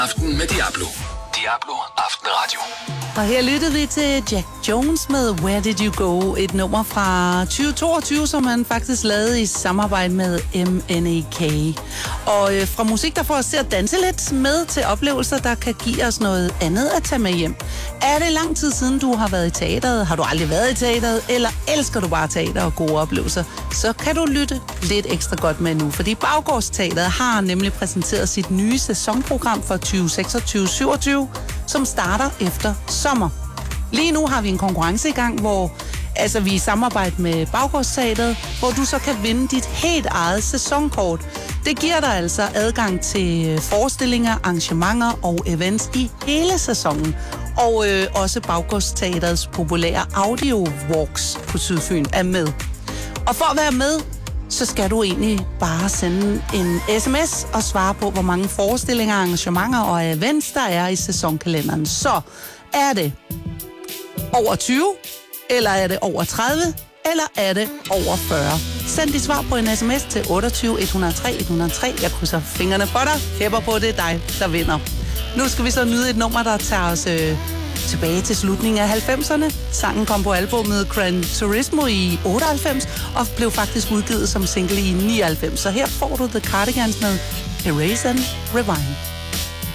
Aften med Diablo. Diablo Aftenradio. Og her lyttede vi til Jack Jones med Where Did You Go? Et nummer fra 2022, som han faktisk lavede i samarbejde med MNEK. Og fra musik, der får os til at danse lidt med til oplevelser, der kan give os noget andet at tage med hjem. Er det lang tid siden, du har været i teateret? Har du aldrig været i teateret? Eller elsker du bare teater og gode oplevelser? Så kan du lytte lidt ekstra godt med nu. Fordi Baggårdsteateret har nemlig præsenteret sit nye sæsonprogram for 2026-27, som starter efter sommer. Lige nu har vi en konkurrence i gang, hvor vi er i samarbejde med Baggårdsteateret, hvor du så kan vinde dit helt eget sæsonkort. Det giver dig altså adgang til forestillinger, arrangementer og events i hele sæsonen. Og også Baggårdsteaterets populære audio-walks på Sydfyn er med. Og for at være med, så skal du egentlig bare sende en sms og svare på, hvor mange forestillinger, arrangementer og events der er i sæsonkalenderen. Så er det over 20, eller er det over 30, eller er det over 40? Send dit svar på en sms til 28 103 103. Jeg krydser fingrene for dig. Hæpper på, det er dig, der vinder. Nu skal vi så nyde et nummer, der tager os tilbage til slutningen af 90'erne. Sangen kom på albumet Gran Turismo i 98 og blev faktisk udgivet som single i 99. Så her får du The Cardigans med Erase and Rewind.